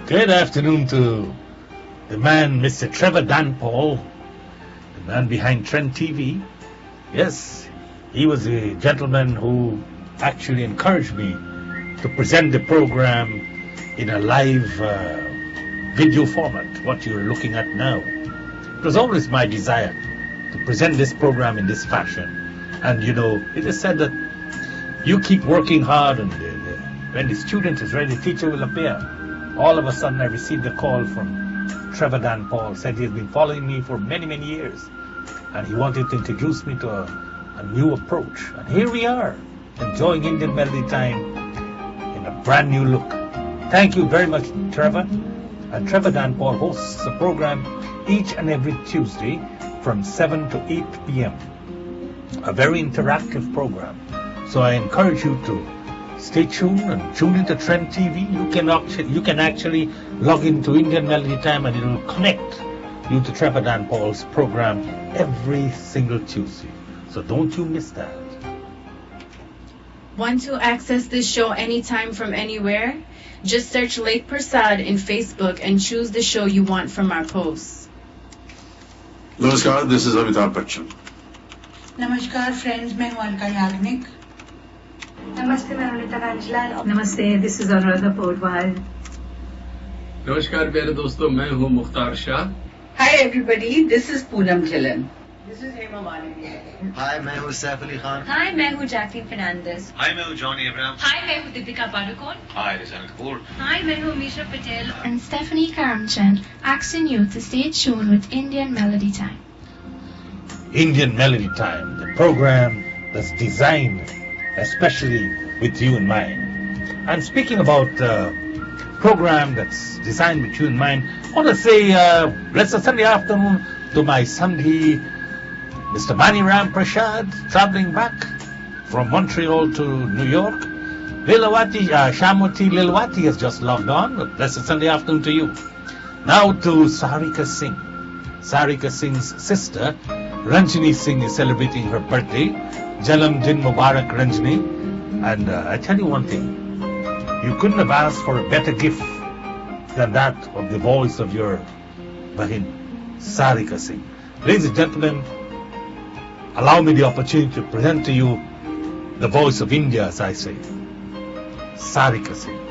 Good afternoon to the man, Mr. Trevor Danpal, the man behind Trend TV. Yes, he was a gentleman who actually encouraged me to present the program in a live video format, what you're looking at now. It was always my desire to present this program in this fashion. And it is said that you keep working hard, and when the student is ready, the teacher will appear. All of a sudden, I received a call from Trevor Danpal, said he has been following me for many, many years, and he wanted to introduce me to a new approach. And here we are, enjoying Indian Melody Time in a brand new look. Thank you very much, Trevor. And Trevor Danpal hosts a program each and every Tuesday from 7 to 8 p.m. A very interactive program. So I encourage you to stay tuned and tune into Trend TV. You can actually log into Indian Melody Time, and it will connect you to Trevor Danpal's program every single Tuesday. So don't you miss that. Want to access this show anytime from anywhere? Just search Lake Prasad in Facebook and choose the show you want from our posts. Namaskar, this is Amitabh Bachchan. Namaskar friends, मैं हूँ अलका याग्निक. नमस्ते मैं अनिता कांचलाल. नमस्ते, this is Anuradha Paudwal. नमस्कार प्यारे दोस्तों, मैं हूँ Mukhtar Shah. Hi everybody, this is Poonam Dhillon. This is Hema Malini. Hi, मैं हूँ सैफ अली खान. Hi, मैं हूँ जैकलीन फर्नांडिस. Hi, मैं हूँ जॉनी अब्राहम. Hi, मैं हूँ Deepika Padukone. Hi, this is Anil Kapoor. Hi, मैं हूँ Misha Patel. And Stephanie Karamchand, asking you to stay tuned with Indian Melody Time. Indian Melody Time, the program that's designed especially with you in mind. And speaking about program that's designed with you in mind, I want to say blessed Sunday afternoon to my Sandhi, Mr. Mani Ram Prasad, traveling back from Montreal to New York. Lilawati, Shamwati Lilawati has just logged on. Blessed Sunday afternoon to you. Now to Sarika Singh. Sarika Singh's sister, Ranjini Singh, is celebrating her birthday. Jalam Din Mubarak Ranjini. And I tell you one thing, you couldn't have asked for a better gift than that of the voice of your Bahin, Sarika Singh. Ladies and gentlemen, allow me the opportunity to present to you the voice of India, as I say, Sarika Singh.